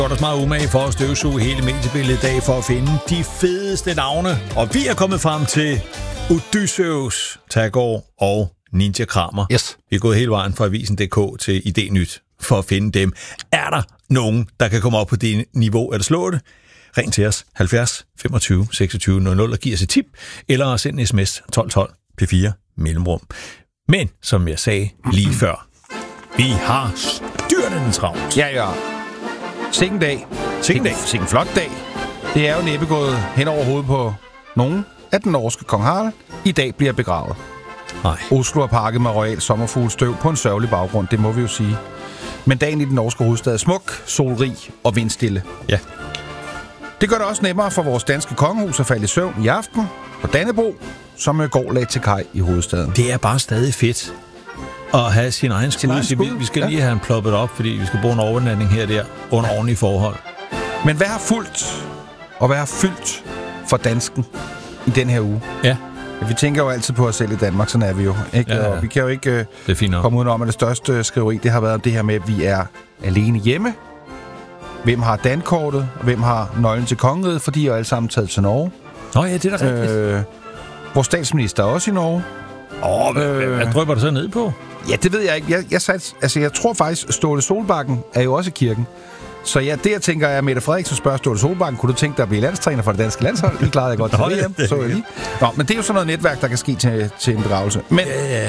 gjort os meget umage for at støvsuge hele mediebilledet i dag for at finde de fedeste navne. Og vi er kommet frem til Odysseus, Tagore og Ninja Kramer. Yes. Vi er gået hele vejen fra Avisen.dk til IDNyt for at finde dem. Er der nogen, der kan komme op på det niveau eller slå det? Ring til os 70 25 26 00 og giv os et tip, eller send en sms 1212 P4 mellemrum. Men, som jeg sagde lige før, vi har styrtende travlt. Ja. Sikke dag. Sikke flot dag. Det er jo næppe gået hen over hovedet på nogen, at den norske kong Harald i dag bliver begravet. Nej. Oslo er pakket med royal sommerfuglestøv på en sørgelig baggrund, det må vi jo sige. Men dagen i den norske hovedstad er smuk, solrig og vindstille. Ja. Det gør det også nemmere for vores danske kongehus at falde i søvn i aften på Dannebro, som går lagt til kaj i hovedstaden. Det er bare stadig fedt at have sin egen skud. Vi skal lige have den ploppet op, fordi vi skal bruge en overnatning her og der under ordentlige forhold. Men hvad har fulgt og hvad har fyldt for dansken i den her uge? Ja. Vi tænker jo altid på os selv i Danmark, sådan er vi jo. Ikke? Ja. Og vi kan jo ikke komme udenom, at det største skriveri, det har været om det her med, at vi er alene hjemme. Hvem har dankortet, og hvem har nøglen til kongeriget, for de er alle sammen taget til Norge. Nå ja, det er da rigtigt. Vores statsminister er også i Norge. Hvad drypper du så ned på? Ja, det ved jeg ikke. Jeg tror faktisk, Ståle Solbakken er jo også i kirken. Så ja, det jeg tænker er, Mette Frederiksen spørger Ståle Solbakken, kunne du tænke dig at blive landstræner for det danske landshold? Det klarede jeg godt til VM, så jeg lige. Nå, men det er jo sådan noget netværk, der kan ske til en begravelse. Men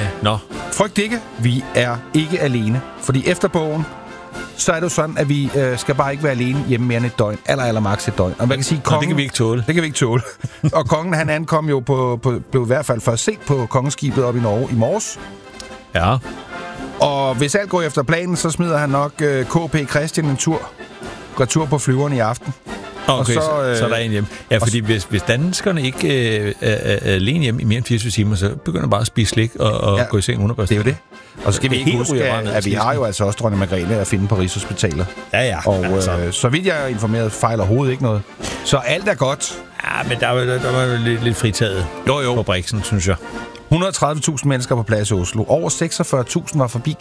frygt ikke, vi er ikke alene. Fordi efter bogen, så er det jo sådan, at vi skal bare ikke være alene hjemme mere end et døgn. Eller maks et døgn. Og man kan sige, kongen, det kan vi ikke tåle. Det kan vi ikke tåle. Og kongen, han ankom jo blev i hvert fald først set på kongeskibet op i Norge i morges. Ja. Og hvis alt går efter planen, så smider han nok KP Christian en retur på flyveren i aften. Okay, så er der en hjem. Ja, fordi hvis danskerne ikke er alene hjemme i mere end 24 timer, så begynder bare at spise slik og gå i seng 100%. Det er jo det. Og så skal vi ikke huske, at vi har jo altså også dronning Margrethe at finde på Rigshospitalet. Ja. Og så vidt jeg er informeret, fejler overhovedet ikke noget. Så alt er godt. Ja, men der var lidt fritaget på Brixen, synes jeg. 130.000 mennesker på plads i Oslo. Over 46.000 var forbi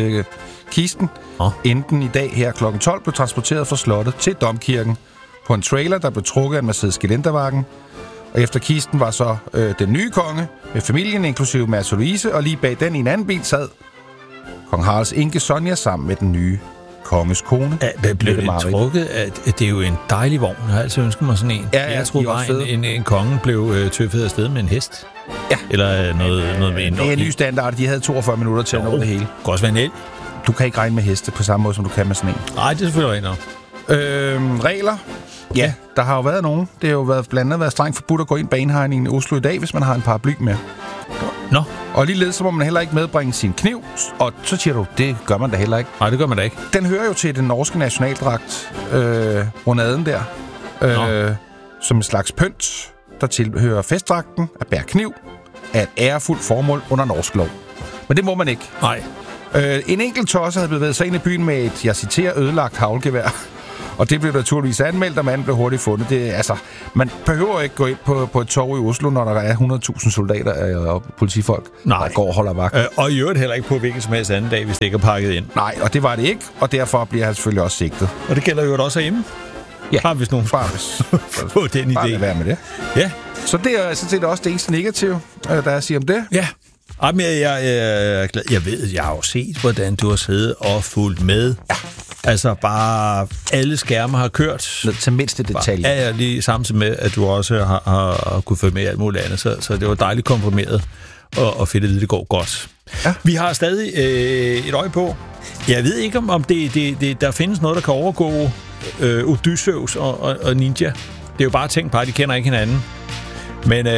kisten. Inden i dag her kl. 12 blev transporteret fra slottet til Domkirken på en trailer, der blev trukket af en Mercedes Gelenderwagen. Og efter kisten var så den nye konge med familien, inklusive Märtha Louise, og lige bag den i en anden bil sad kong Haralds enke Sonja sammen med den nye konges kone. Blev det trukket? Det er jo en dejlig vogn. Jeg har altid ønsket mig sådan en. Ja, jeg troede bare, en konge blev tøffet afsted med en hest. Ja. Eller noget med en. Det er en ny standard. De havde 42 minutter til at nå det hele. Det kan også være en el. Du kan ikke regne med heste på samme måde, som du kan med sådan en. Nej, det er selvfølgelig rent. Regler. Ja, der har jo været nogen. Det har jo blandt andet været strengt forbudt at gå ind banehegningen i Oslo i dag, hvis man har en paraply med. Nå. Og ligeledes så må man heller ikke medbringe sin kniv. Og så siger du, det gør man da heller ikke. Nej, det gør man da ikke. Den hører jo til den norske nationaldragt, ronaden der. Som en slags pynt, der tilhører festdragten at bære kniv af et ærefuldt formål under norsk lov. Men det må man ikke. Nej. En enkelt tosser havde bevæget sig ind i byen med et, jeg citerer, ødelagt haglgevær. Og det blev naturligvis anmeldt, og manden blev hurtigt fundet. Man behøver ikke gå ind på et torv i Oslo, når der er 100.000 soldater og politifolk, der går og holder vagt. Og i øvrigt heller ikke på hvilken som helst anden dag, hvis det ikke er pakket ind. Nej, og det var det ikke, og derfor bliver han selvfølgelig også sigtet. Og det gælder jo også hjemme. Ja. Bare hvis nogen få den idé. Bare være med det. Ja. Så det er sådan set også det eneste negative, der er at sige om det. Ja. Jamen, jeg er glad. Jeg ved, jeg har jo set, hvordan du har siddet og fulgt med. Ja. Altså bare alle skærme har kørt. Til mindste detalje. Ja, lige samtidig med, at du også har kunnet følge med alt muligt andet. Så det var dejligt komprimeret og fedt at vide, det går godt. Ja. Vi har stadig et øje på. Jeg ved ikke, om der findes noget, der kan overgå Odysseus og Ninja. Det er jo bare tænkt på, at de kender ikke hinanden. Men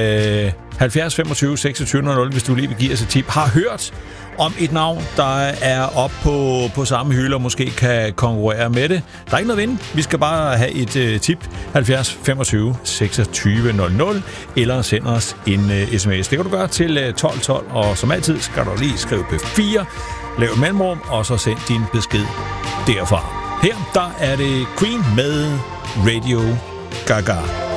70 25 26 00, hvis du lige vil give os et tip, har hørt om et navn, der er op på samme hylde og måske kan konkurrere med det. Der er ikke noget at vinde. Vi skal bare have et tip. 70 25 26 00, eller send os en sms. Det kan du gøre til 1212, og som altid skal du lige skrive P4, lav et mellemrum, og så send din besked derfra. Her, der er det Queen med Radio Gaga.